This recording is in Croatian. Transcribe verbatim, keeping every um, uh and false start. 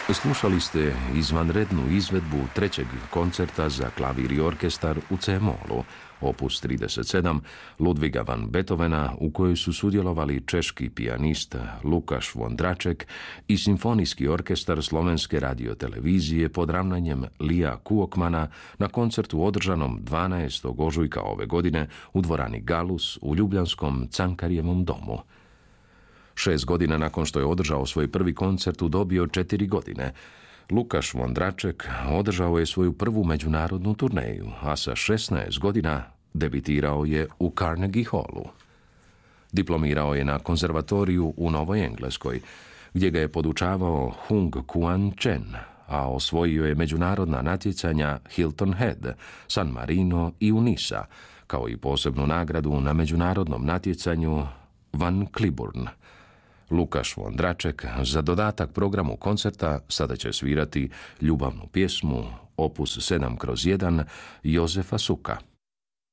Slušali ste izvanrednu izvedbu trećeg koncerta za klavir i orkestar u C-molu, opus trideset sedam, Ludviga van Beethovena, u kojoj su sudjelovali češki pijanist Lukáš Vondraček i simfonijski orkestar Slovenske radiotelevizije pod ravnanjem Lija Kuokmana na koncertu održanom dvanaestog ožujka ove godine u dvorani Galus u ljubljanskom Cankarjevom domu. Šest godina nakon što je održao svoj prvi koncert u dobi od četiri godine, Lukáš Vondraček održao je svoju prvu međunarodnu turneju, a sa šesnaest godina debitirao je u Carnegie Hallu. Diplomirao je na konzervatoriju u Novoj Engleskoj, gdje ga je podučavao Hung Kuan Chen, a osvojio je međunarodna natjecanja Hilton Head, San Marino i Unisa, kao i posebnu nagradu na međunarodnom natjecanju Van Cliburn. Lukáš Vondraček za dodatak programu koncerta sada će svirati ljubavnu pjesmu opus sedam kroz jedan Jozefa Suka.